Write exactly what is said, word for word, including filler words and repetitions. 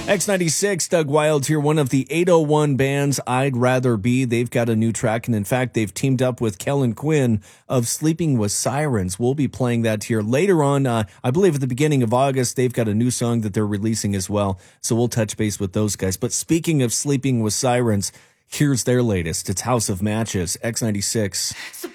X ninety-six, Doug Wild here, one of the eight oh one bands I'd Rather Be. They've got a new track, and in fact, they've teamed up with Kellen Quinn of Sleeping with Sirens. We'll be playing that here later on. Uh, I believe at the beginning of August, they've got a new song that they're releasing as well, so we'll touch base with those guys. But speaking of Sleeping with Sirens, here's their latest. It's House of Matches, X ninety-six.